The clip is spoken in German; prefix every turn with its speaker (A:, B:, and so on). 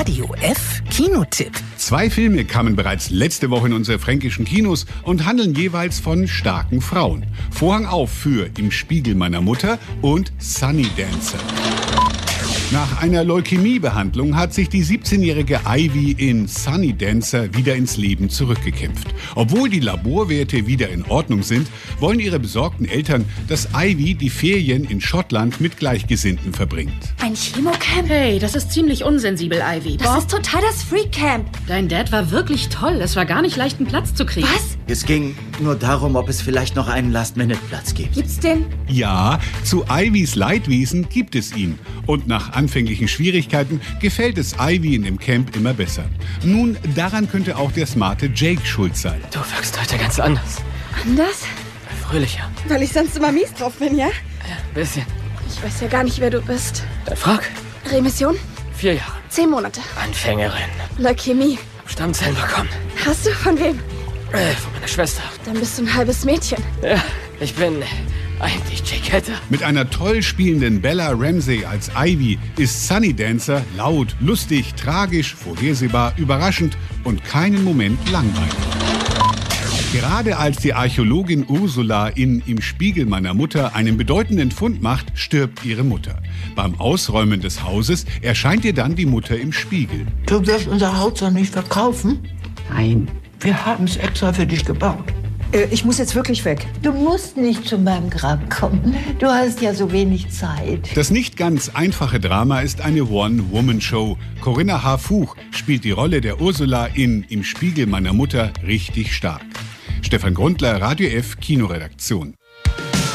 A: Radio F Kinotipp.
B: 2 Filme kamen bereits letzte Woche in unsere fränkischen Kinos und handeln jeweils von starken Frauen. Vorhang auf für Im Spiegel meiner Mutter und Sunny Dancer. Nach einer Leukämiebehandlung hat sich die 17-jährige Ivy in Sunny Dancer wieder ins Leben zurückgekämpft. Obwohl die Laborwerte wieder in Ordnung sind, wollen ihre besorgten Eltern, dass Ivy die Ferien in Schottland mit Gleichgesinnten verbringt.
C: Ein Chemocamp?
D: Hey, das ist ziemlich unsensibel, Ivy.
C: Das ist total das Freak-Camp.
D: Dein Dad war wirklich toll. Es war gar nicht leicht, einen Platz zu kriegen.
C: Was?
E: Es ging nur darum, ob es vielleicht noch einen Last-Minute-Platz gibt.
C: Gibt's den?
B: Ja, zu Ivys Leidwesen gibt es ihn. Und nach anfänglichen Schwierigkeiten gefällt es Ivy in dem Camp immer besser. Nun, daran könnte auch der smarte Jake schuld sein.
F: Du wirkst heute ganz anders.
C: Anders?
F: Fröhlicher.
C: Weil ich sonst immer mies drauf bin, ja?
F: Ja, ein bisschen.
C: Ich weiß ja gar nicht, wer du bist.
F: Dann frag.
C: Remission?
F: 4 Jahre.
C: 10 Monate.
F: Anfängerin.
C: Leukämie.
F: Stammzellen bekommen.
C: Hast du? Von wem?
F: Von meiner Schwester.
C: Dann bist du ein halbes Mädchen.
F: Ja, ich bin eigentlich Jake Hatter.
B: Mit einer toll spielenden Bella Ramsey als Ivy ist Sunny Dancer laut, lustig, tragisch, vorhersehbar, überraschend und keinen Moment langweilig. Gerade als die Archäologin Ursula in Im Spiegel meiner Mutter einen bedeutenden Fund macht, stirbt ihre Mutter. Beim Ausräumen des Hauses erscheint ihr dann die Mutter im Spiegel.
G: Du wirst unser Haus doch nicht verkaufen?
A: Nein.
G: Wir haben es extra für dich gebaut.
A: Ich muss jetzt wirklich weg.
H: Du musst nicht zu meinem Grab kommen. Du hast ja so wenig Zeit.
B: Das nicht ganz einfache Drama ist eine One-Woman-Show. Corinna H. Fuch spielt die Rolle der Ursula in Im Spiegel meiner Mutter richtig stark. Stefan Grundler, Radio F Kinoredaktion.